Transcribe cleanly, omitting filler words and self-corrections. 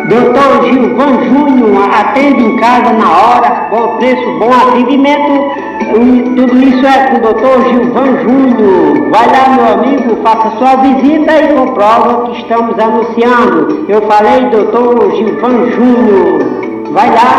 Doutor Gilvan Júnior, atende em casa na hora, bom preço, bom atendimento. Tudo isso é com o doutor Gilvan Júnior. Vai lá, meu amigo, faça sua visita e comprova que estamos anunciando. Eu falei, doutor Gilvan Júnior. Vai lá.